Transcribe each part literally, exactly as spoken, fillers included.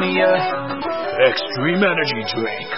Patagonia Extreme Energy Drink.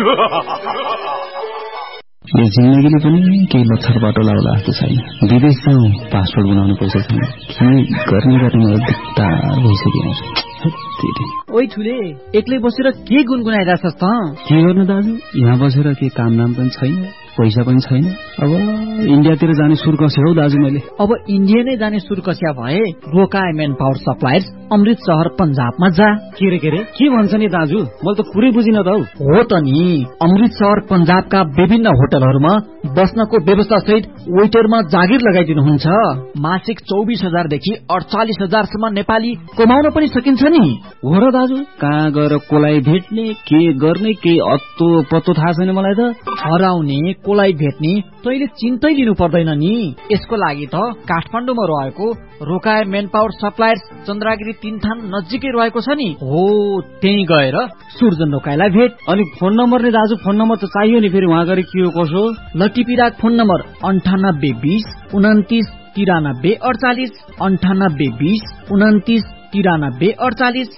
यो जिन्दगीले पनि केही लक्षर बाटो लाउला जस्तो छैन। विदेश जाउँ, पासपोर्ट बनाउनु पैसा छैन। के गर्ने गर्ने मलाई दिक्कत भइसक्यो। ओइ ठुले, एक्लै बसेर के गुनगुनाइरहेछस् त? के गर्नु दाजु, यहाँ बसेर के काम नाम पनि छैन, पैसा पनि छैन। अब इन्डियातिर जाने सुर कस्यो हौ दाजु मैले। अब इन्डिया नै जाने सुर कस्या भए रोकाए मेन पावर सप्लायर्स अमृत शहर पंजाबमा जा। के रे के रे के भन्छ नि दाजु, मैले त कुरै बुझिन त हौ। हो त नि, अमृत शहर पंजाबका विभिन्न होटलहरूमा बस्नको व्यवस्था सहित वेटरमा जागिर लगाइदिनुहुन्छ। मासिक चौबिस हजार देखि अडचालिस हजार सम्म नेपाली कमाउन पनि सकिन्छ नि। हो र दाजु, कहाँ गएर कोलाई भेट्ने, के गर्ने, के अत्तो पत्तो थाहा छैन मलाई त। हराउने कोलाई भेट्ने तैले चिन्तै लिनु पर्दैन नि। यसको लागि त काठमाडौँमा रहेको रोकाए मेन पावर सप्लायर्स चन्द्रागिरी तीनथान नजिकै रहेको छ नि। हो, त्यही गएर सुर्जन रोकाएलाई भेट। अनि फोन नम्बर नि दाजु, फोन नम्बर त चाहियो नि, फेरि वहाँ गएर के हो कसो। लटिपिराक फोन नम्बर अन्ठानब्बे बीस उन्तिस तिरानब्बे अडचालिस अन्ठानब्बे बीस उन्तिस तिरानब्बे अडचालिस।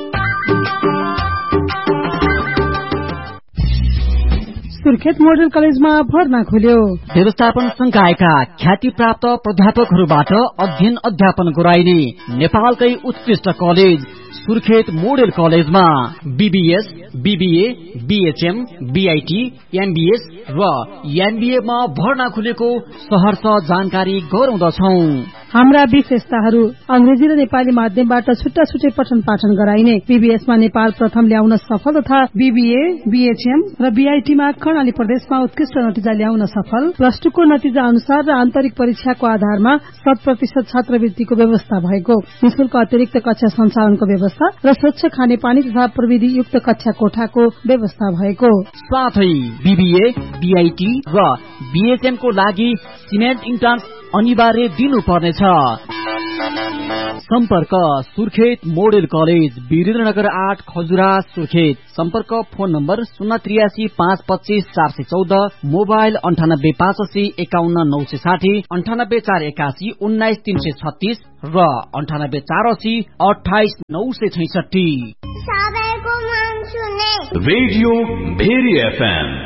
सुर्खेत मोडल कलेजमा भर्ना खुल्यो। व्यवस्थापन संकायका ख्याति प्राप्त प्राध्यापकहरूबाट अध्ययन अध्यापन गराइने नेपालकै उत्कृष्ट कलेज सुर्खेत मोडल कलेजमा BBS, BBA, BHM, BIT, MBS र एमबीए मा भर्ना खुलेको सहर्ष जानकारी गराउँदछौ। हाम्रा विशेषताहरू अंग्रेजी र नेपाली माध्यमबाट छुट्टा छुट्टै पठन पाठन गराइने, बीबीएस मा नेपाल प्रथम ल्याउन सफल तथा बीबीए, बीएचएम र बीआईटी मा कर्णाली प्रदेशमा उत्कृष्ट नतिजा ल्याउन सफल, प्लस टू को नतिजा अनुसार र आन्तरिक परीक्षाको आधारमा शत प्रतिशत छात्रवृत्तिको व्यवस्था भएको, निशुल्क अतिरिक्त कक्षा सञ्चालनको व्यवस्था र स्वच्छ खानेपानी तथा प्रविधि युक्त कक्षा कोठाको व्यवस्था भएको साथै बीबीए, बीआईटी र बीएचएम को लागि सिमेन्ट इन्ट्रान्स अनिवार्य दिनुपर्नेछ। सम्पर्क सुर्खेत मोडल कलेज, वीरेन्द्रनगर आठ, खजुरा, सुर्खेत। सम्पर्क फोन नम्बर शून्य त्रियासी पाँच पच्चीस चार सय चौध, मोबाइल अन्ठानब्बे पाँच असी एकाउन्न नौ सय साठी, अन्ठानब्बे चार एकासी उन्नाइस तीन सय छत्तीस र अन्ठानब्बे चार असी अठाइस नौ सय छैसठी। Radio very FM